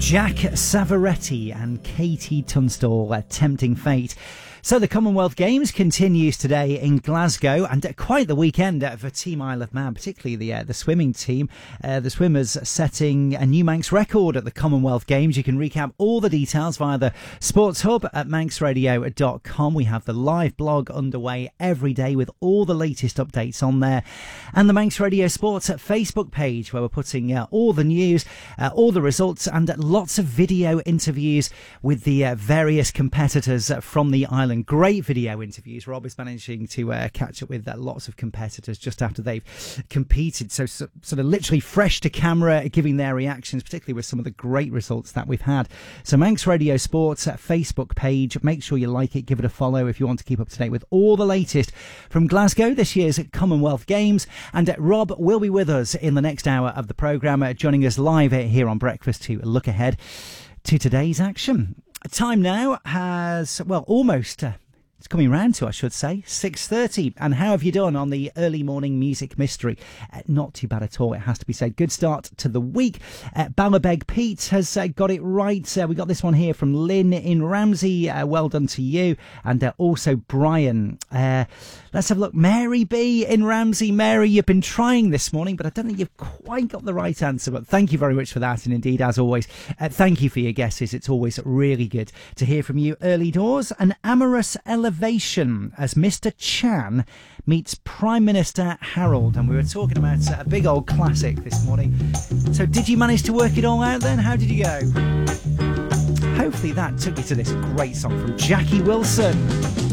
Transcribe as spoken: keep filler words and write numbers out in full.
Jack Savaretti and Katie Tunstall, uh, Tempting Fate. So the Commonwealth Games continues today in Glasgow, and uh, quite the weekend uh, for Team Isle of Man, particularly the uh, the swimming team. Uh, the swimmers setting a new Manx record at the Commonwealth Games. You can recap all the details via the Sports Hub at manx radio dot com. We have the live blog underway every day with all the latest updates on there, and the Manx Radio Sports Facebook page where we're putting uh, all the news, uh, all the results, and uh, lots of video interviews with the uh, various competitors uh, from the island. Great video interviews. Rob is managing to uh, catch up with uh, lots of competitors just after they've competed. So, so sort of literally fresh to camera, giving their reactions, particularly with some of the great results that we've had. So Manx Radio Sports uh, Facebook page. Make sure you like it, give it a follow if you want to keep up to date with all the latest from Glasgow, this year's Commonwealth Games. And uh, Rob will be with us in the next hour of the programme, uh, joining us live here on Breakfast to look ahead to today's action. Time now has, well, almost, uh, it's coming round to, I should say, six thirty. And how have you done on the early morning music mystery? Uh, not too bad at all, it has to be said. Good start to the week. Uh, Ballabeg Pete has uh, got it right. Uh, we got this one here from Lynn in Ramsey. Uh, well done to you. And uh, also Brian. Uh, let's have a look. Mary B in Ramsey. Mary, you've been trying this morning, but I don't think you've quite got the right answer. But thank you very much for that. And indeed, as always, uh, thank you for your guesses. It's always really good to hear from you early doors. An amorous elevation as Mister Chan meets Prime Minister Harold. And we were talking about a big old classic this morning. So did you manage to work it all out then? How did you go? Hopefully that took you to this great song from Jackie Wilson.